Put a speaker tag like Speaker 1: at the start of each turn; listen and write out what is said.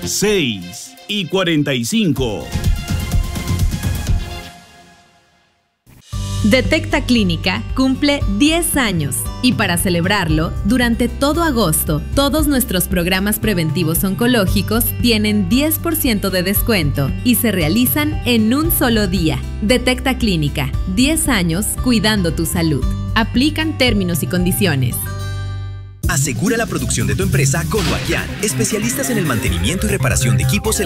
Speaker 1: 6:45.
Speaker 2: Detecta Clínica cumple 10 años y para celebrarlo, durante todo agosto, todos nuestros programas preventivos oncológicos tienen 10% de descuento y se realizan en un solo día. Detecta Clínica, 10 años cuidando tu salud. Aplican términos y condiciones.
Speaker 3: Asegura la producción de tu empresa con Noaquian, especialistas en el mantenimiento y reparación de equipos